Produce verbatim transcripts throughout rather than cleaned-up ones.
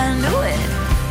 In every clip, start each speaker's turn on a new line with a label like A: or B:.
A: knew it.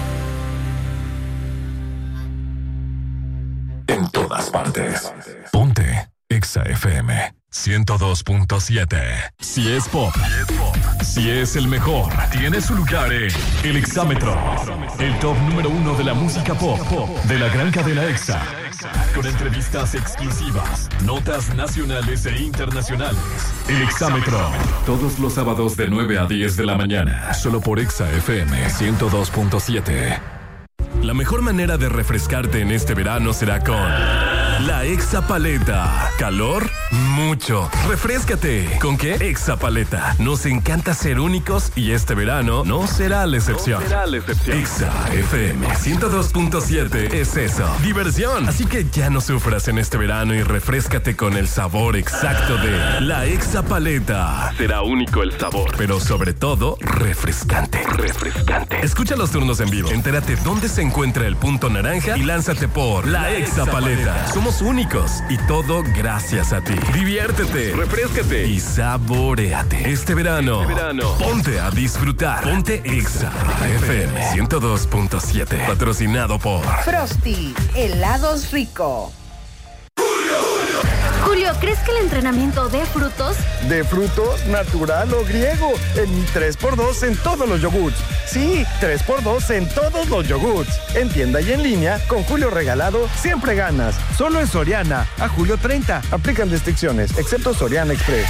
B: En todas partes. Ponte Exa F M ciento dos punto siete. Si es pop, si es el mejor, tiene su lugar en El Exámetro, el top número uno de la música pop de la gran cadena Exa. Con entrevistas exclusivas, notas nacionales e internacionales. El Exámetro, todos los sábados de nueve a diez de la mañana, solo por Exa F M ciento dos punto siete. La mejor manera de refrescarte en este verano será con la Exa Paleta. ¿Calor? Mucho. Refréscate. ¿Con qué? Exa Paleta. Nos encanta ser únicos y este verano no será la excepción. No será la excepción. Exa F M ciento dos punto siete es eso. Diversión. Así que ya no sufras en este verano y refréscate con el sabor exacto de la Exa Paleta. Será único el sabor, pero sobre todo refrescante. Refrescante. Escucha los turnos en vivo. Entérate dónde se encuentra el punto naranja y lánzate por la Exa Paleta. Somos únicos y todo gracias a ti. Diviértete, refréscate y saboréate. Este verano, este verano, ponte a disfrutar. Ponte Exa F M ciento dos punto siete. Patrocinado por
C: Frosty, helados rico.
D: Julio, ¿crees que el entrenamiento dé frutos?
E: ¿De frutos, natural o griego? En tres por dos en todos los yogurts. Sí, tres por dos en todos los yogurts. En tienda y en línea, con Julio Regalado, siempre ganas. Solo en Soriana, a julio treinta. Aplican restricciones, excepto Soriana Express.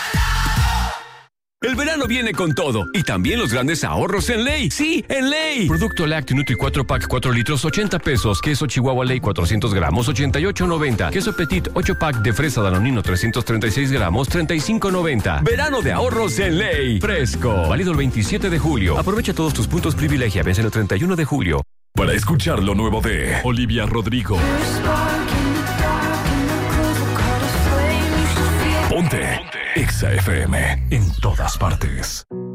F: El verano viene con todo y también los grandes ahorros en Ley. ¡Sí, en Ley! Producto lácteo Nutri cuatro pack cuatro litros, ochenta pesos. Queso Chihuahua Ley cuatrocientos gramos, ochenta y ocho noventa. Queso Petit ocho pack de fresa Danonino trescientos treinta y seis gramos, treinta y cinco noventa. Verano de ahorros en Ley. Fresco. Válido el veintisiete de julio. Aprovecha todos tus puntos privilegia. Vence el treinta y uno de julio.
B: Para escuchar lo nuevo de Olivia Rodrigo. Ponte Exa F M en todas partes.